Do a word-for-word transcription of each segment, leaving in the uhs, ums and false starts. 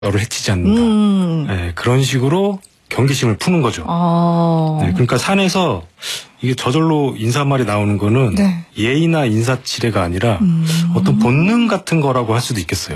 너를 해치지 않는다. 음. 네, 그런 식으로 경계심을 푸는 거죠. 아. 네, 그러니까 산에서 이게 저절로 인사말이 나오는 거는 네. 예의나 인사치레가 아니라 음. 어떤 본능 같은 거라고 할 수도 있겠어요.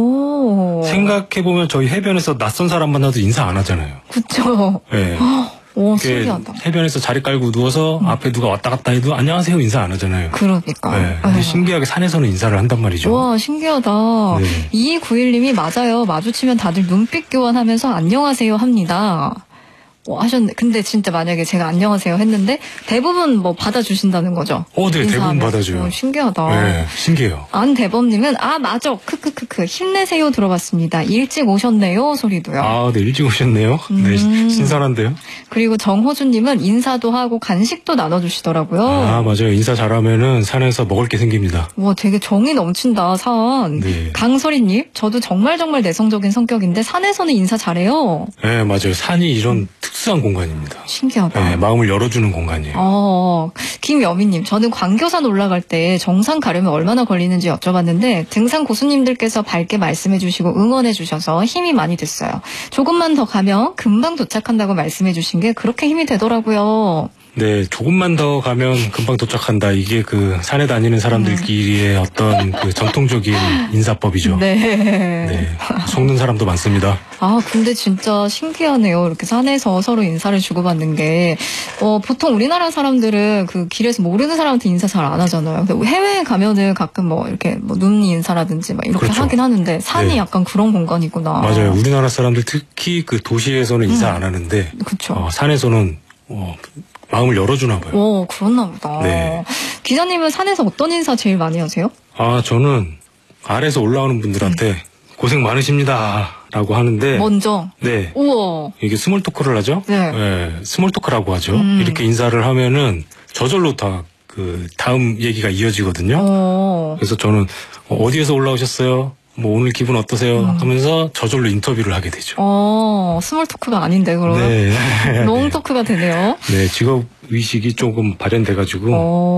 오. 생각해보면 저희 해변에서 낯선 사람 만나도 인사 안 하잖아요. 그쵸. 네. 오, 신기하다. 해변에서 자리 깔고 누워서 음. 앞에 누가 왔다 갔다 해도 안녕하세요 인사 안 하잖아요. 그러니까. 네. 근데 신기하게 산에서는 인사를 한단 말이죠. 와, 신기하다. 네. 이이구일 님이 맞아요. 마주치면 다들 눈빛 교환하면서 안녕하세요 합니다. 뭐 하셨네. 근데 진짜 만약에 제가 안녕하세요 했는데 대부분 뭐 받아주신다는 거죠. 어, 네, 인사하면. 대부분 받아줘요. 어, 신기하다. 네, 신기해요. 안대범님은 아 맞아 크크크크 힘내세요 들어봤습니다. 일찍 오셨네요 소리도요. 아, 네, 일찍 오셨네요. 음. 네, 신선한데요. 그리고 정호준님은 인사도 하고 간식도 나눠주시더라고요. 아, 맞아요. 인사 잘하면은 산에서 먹을 게 생깁니다. 와, 되게 정이 넘친다 산. 네. 강설이님, 저도 정말 정말 내성적인 성격인데 산에서는 인사 잘해요. 네, 맞아요. 산이 이런 특수한 공간입니다. 신기하다. 네, 마음을 열어주는 공간이에요. 어, 김여미님, 저는 광교산 올라갈 때 정상 가려면 얼마나 걸리는지 여쭤봤는데 등산 고수님들께서 밝게 말씀해주시고 응원해주셔서 힘이 많이 됐어요. 조금만 더 가면 금방 도착한다고 말씀해주신 게 그렇게 힘이 되더라고요. 네, 조금만 더 가면 금방 도착한다. 이게 그 산에 다니는 사람들끼리의 음. 어떤 그 전통적인 인사법이죠. 네. 네. 속는 사람도 많습니다. 아, 근데 진짜 신기하네요. 이렇게 산에서 서로 인사를 주고받는 게. 어, 보통 우리나라 사람들은 그 길에서 모르는 사람한테 인사 잘 안 하잖아요. 근데 해외에 가면은 가끔 뭐 이렇게 뭐 눈 인사라든지 막 이렇게 그렇죠. 하긴 하는데 산이 네. 약간 그런 공간이구나. 맞아요. 우리나라 사람들 특히 그 도시에서는 인사 음. 안 하는데. 그렇죠. 어, 산에서는 어, 마음을 열어주나 봐요. 오, 그렇나 보다. 네. 기자님은 산에서 어떤 인사 제일 많이 하세요? 아, 저는 아래에서 올라오는 분들한테 음. 고생 많으십니다. 라고 하는데. 먼저? 네. 우와. 이게 스몰 토크를 하죠? 네. 네. 스몰 토크라고 하죠. 음. 이렇게 인사를 하면은 저절로 다 그 다음 얘기가 이어지거든요. 오. 그래서 저는 어디에서 올라오셨어요? 뭐 오늘 기분 어떠세요? 음. 하면서 저절로 인터뷰를 하게 되죠. 어, 스몰 토크가 아닌데 그러면 네. 롱 네. 토크가 되네요. 네, 직업 의식이 조금 발현돼가지고.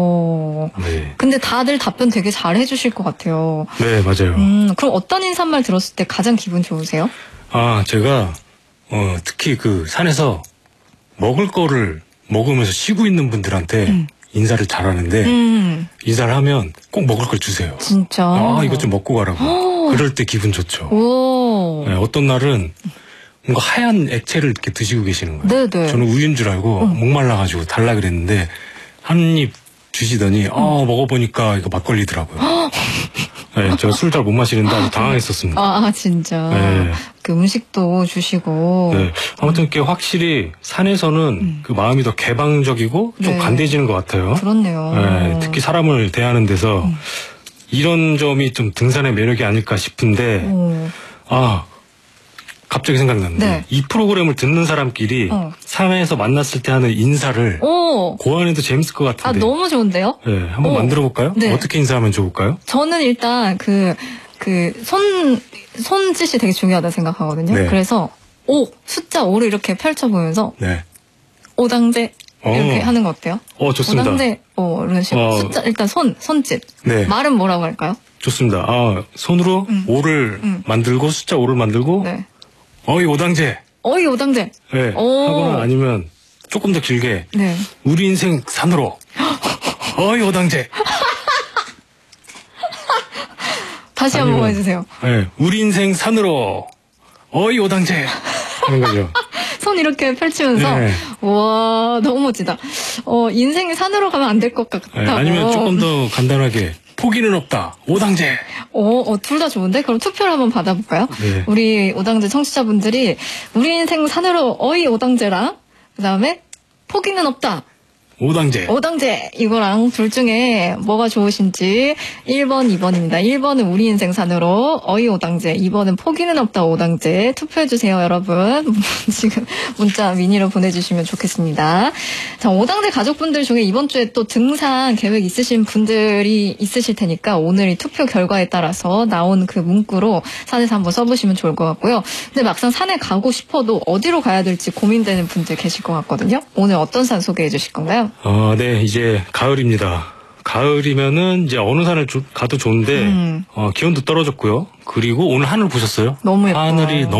어. 네. 근데 다들 답변 되게 잘 해주실 것 같아요. 네, 맞아요. 음, 그럼 어떤 인사말 들었을 때 가장 기분 좋으세요? 아, 제가 어, 특히 그 산에서 먹을 거를 먹으면서 쉬고 있는 분들한테. 음. 인사를 잘하는데 음. 인사를 하면 꼭 먹을 걸 주세요. 진짜? 아, 이것 좀 먹고 가라고. 오. 그럴 때 기분 좋죠. 오. 네, 어떤 날은 뭔가 하얀 액체를 이렇게 드시고 계시는 거예요. 네네. 저는 우유인 줄 알고 음. 목말라가지고 달라 그랬는데 한 입 주시더니 음. 아, 먹어보니까 이거 막걸리더라고요. 네, 저 술 잘 못 마시는데 아주 당황했었습니다. 아, 진짜. 네. 그 음식도 주시고. 네. 아무튼 이렇게 확실히 산에서는 음. 그 마음이 더 개방적이고 좀 네. 관대해지는 것 같아요. 그렇네요. 네, 특히 사람을 대하는 데서 음. 이런 점이 좀 등산의 매력이 아닐까 싶은데, 오. 아, 갑자기 생각났는데, 네. 이 프로그램을 듣는 사람끼리 어. 산에서 만났을 때 하는 인사를 오. 고안해도 재밌을 것 같은데. 아, 너무 좋은데요? 네, 한번 오. 만들어 볼까요? 네. 어떻게 인사하면 좋을까요? 저는 일단 그, 그, 손, 손짓이 되게 중요하다 생각하거든요. 네. 그래서, 오! 숫자 오를 이렇게 펼쳐보면서, 네. 오당제, 이렇게 어. 하는 거 어때요? 어, 좋습니다. 오당제, 어, 이런 식으로. 어. 숫자, 일단 손, 손짓. 네. 말은 뭐라고 할까요? 좋습니다. 아, 손으로 음. 오를 음. 만들고, 숫자 오를 만들고, 네. 어이, 오당제. 어이, 오당제. 네. 오. 하거나 아니면 조금 더 길게, 네. 우리 인생 산으로. 어이, 오당제. 다시 한 번 해주세요. 네, 우리 인생 산으로 어이 오당제 하는 거죠. 손 이렇게 펼치면서 네. 와 너무 멋지다. 어 인생이 산으로 가면 안 될 것 같다고. 네, 아니면 조금 더 간단하게 포기는 없다 오당제. 어, 어 둘 다 좋은데 그럼 투표를 한번 받아볼까요? 네. 우리 오당제 청취자분들이 우리 인생 산으로 어이 오당제랑 그 다음에 포기는 없다. 오당제. 오당제. 이거랑 둘 중에 뭐가 좋으신지 일 번, 이 번입니다. 일 번은 우리 인생 산으로 어이 오당제. 이 번은 포기는 없다 오당제. 투표해주세요, 여러분. 지금 문자 미니로 보내주시면 좋겠습니다. 자, 오당제 가족분들 중에 이번 주에 또 등산 계획 있으신 분들이 있으실 테니까 오늘 이 투표 결과에 따라서 나온 그 문구로 산에서 한번 써보시면 좋을 것 같고요. 근데 막상 산에 가고 싶어도 어디로 가야 될지 고민되는 분들 계실 것 같거든요. 오늘 어떤 산 소개해 주실 건가요? 어, 네, 이제 가을입니다. 가을이면은 이제 어느 산을 조- 가도 좋은데 음. 어, 기온도 떨어졌고요. 그리고 오늘 하늘 보셨어요? 너무 예뻐요. 하늘이 너무